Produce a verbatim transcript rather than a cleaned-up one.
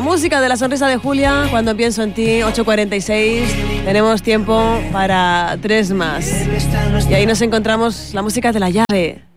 La música de La Sonrisa de Julia, Cuando pienso en ti, ocho cuarenta y seis. Tenemos tiempo para tres más. Y ahí nos encontramos la música de La Llave.